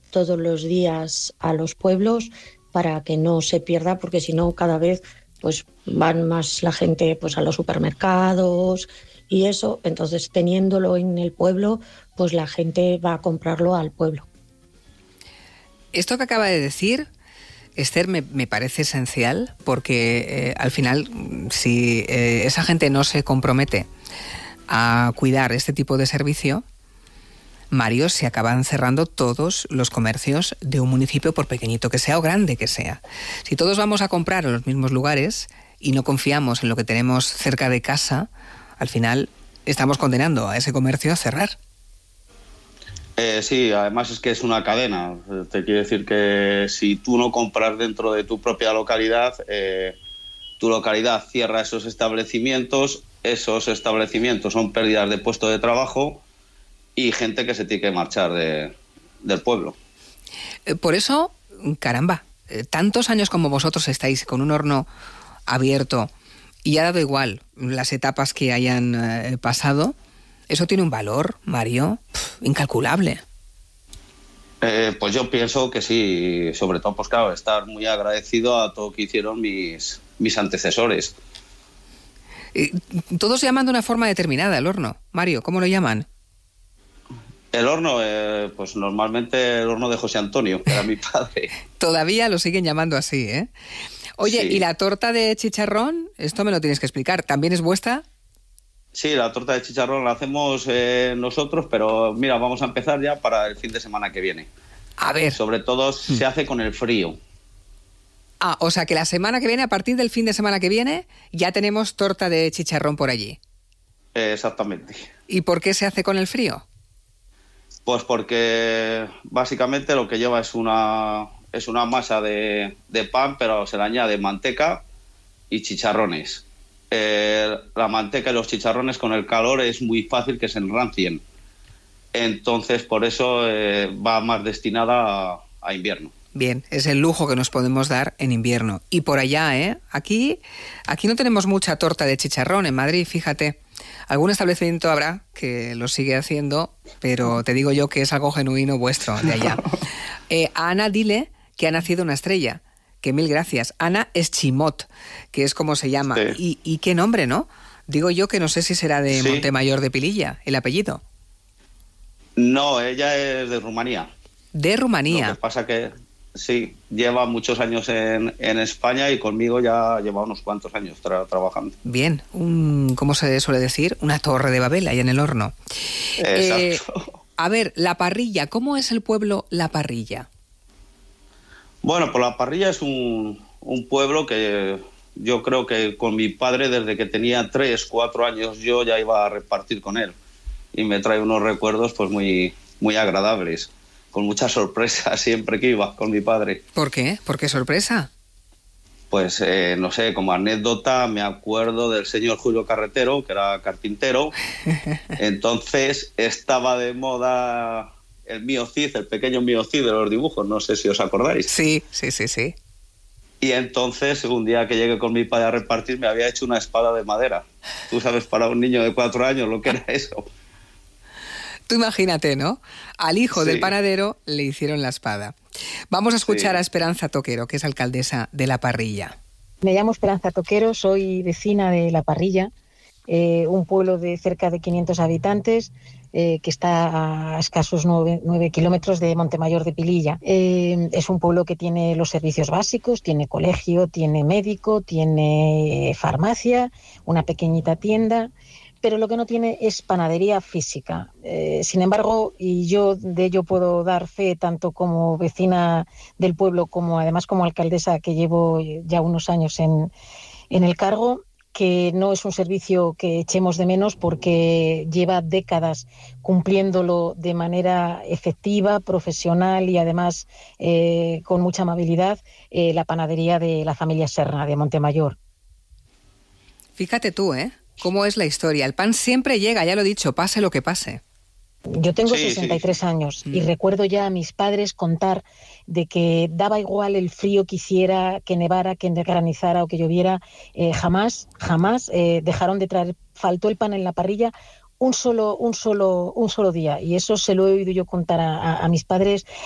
todos los días a los pueblos para que no se pierda, porque si no cada vez pues van más la gente pues a los supermercados y eso, entonces teniéndolo en el pueblo, pues la gente va a comprarlo al pueblo. Esto que acaba de decir Esther me parece esencial porque al final si esa gente no se compromete a cuidar este tipo de servicio, Mario, se acaban cerrando todos los comercios de un municipio, por pequeñito que sea o grande que sea. Si todos vamos a comprar en los mismos lugares y no confiamos en lo que tenemos cerca de casa, al final estamos condenando a ese comercio a cerrar. Sí, además es que es una cadena. Te quiero decir que si tú no compras dentro de tu propia localidad, tu localidad cierra esos establecimientos son pérdidas de puesto de trabajo y gente que se tiene que marchar del pueblo. Por eso, caramba, tantos años como vosotros estáis con un horno abierto y ha dado igual las etapas que hayan pasado, eso tiene un valor, Mario, incalculable. Pues yo pienso que sí, sobre todo, pues claro, estar muy agradecido a todo lo que hicieron mis antecesores. Todos llaman de una forma determinada el horno. Mario, ¿cómo lo llaman? El horno, pues normalmente el horno de José Antonio, que era mi padre. Todavía lo siguen llamando así, ¿eh? Oye, sí. ¿Y la torta de chicharrón? Esto me lo tienes que explicar. ¿También es vuestra? Sí, la torta de chicharrón la hacemos nosotros, pero mira, vamos a empezar ya para el fin de semana que viene. A ver. Sobre todo se hace con el frío. Ah, o sea que la semana que viene, a partir del fin de semana que viene, ya tenemos torta de chicharrón por allí. Exactamente. ¿Y por qué se hace con el frío? Pues porque básicamente lo que lleva es una masa de pan, pero se le añade manteca y chicharrones. La manteca y los chicharrones con el calor es muy fácil que se enrancien. Entonces, por eso va más destinada a invierno. Bien, es el lujo que nos podemos dar en invierno. Y por allá, Aquí no tenemos mucha torta de chicharrón en Madrid, fíjate. Algún establecimiento habrá que lo sigue haciendo, pero te digo yo que es algo genuino vuestro de allá. A Ana dile que ha nacido una estrella, que mil gracias. Ana Eschimot, que es como se llama. Sí. Y qué nombre, ¿no? Digo yo que no sé si será de sí. Montemayor de Pililla, el apellido. No, ella es de Rumanía. ¿De Rumanía? Lo que pasa que sí, lleva muchos años en España y conmigo ya lleva unos cuantos años trabajando. Bien, ¿cómo se suele decir? Una torre de Babel ahí en el horno. Exacto. A ver, La Parrilla, ¿cómo es el pueblo La Parrilla? Bueno, pues La Parrilla es un pueblo que yo creo que con mi padre desde que tenía 3, 4 años yo ya iba a repartir con él y me trae unos recuerdos pues muy, muy agradables, con muchas sorpresas siempre que iba con mi padre. ¿Por qué? ¿Por qué sorpresa? Pues no sé, como anécdota me acuerdo del señor Julio Carretero, que era carpintero. Entonces estaba de moda el Mío Cid, el pequeño Mío Cid de los dibujos, no sé si os acordáis. Sí. Y entonces, un día que llegué con mi padre a repartir, me había hecho una espada de madera. Tú sabes, para un niño de 4 años lo que era eso. Tú imagínate, ¿no? Al hijo del panadero le hicieron la espada. Vamos a escuchar a Esperanza Toquero, que es alcaldesa de La Parrilla. Me llamo Esperanza Toquero, soy vecina de La Parrilla, un pueblo de cerca de 500 habitantes que está a escasos 9 kilómetros de Montemayor de Pililla. Es un pueblo que tiene los servicios básicos, tiene colegio, tiene médico, tiene farmacia, una pequeñita tienda, pero lo que no tiene es panadería física. Sin embargo, y yo de ello puedo dar fe tanto como vecina del pueblo como además como alcaldesa, que llevo ya unos años en el cargo, que no es un servicio que echemos de menos porque lleva décadas cumpliéndolo de manera efectiva, profesional y además con mucha amabilidad la panadería de la familia Serna de Montemayor. Fíjate tú, ¿cómo es la historia? El pan siempre llega, ya lo he dicho, pase lo que pase. Yo tengo 63 años y recuerdo ya a mis padres contar de que daba igual el frío que hiciera, que nevara, que granizara o que lloviera, jamás dejaron de traer, faltó el pan en la parrilla un solo día, y eso se lo he oído yo contar a mis padres